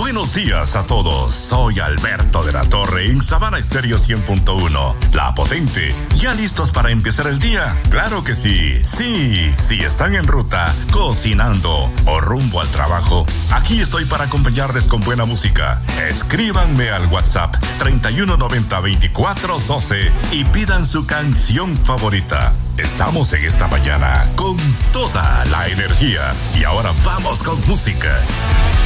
Buenos días a todos, soy Alberto de la Torre en Sabana Estéreo 100.1, La Potente. ¿Ya listos para empezar el día? Claro que sí, si están en ruta, cocinando o rumbo al trabajo, aquí estoy para acompañarles con buena música. Escríbanme al WhatsApp 3190-2412 y pidan su canción favorita. Estamos en esta mañana con toda la energía y ahora vamos con música.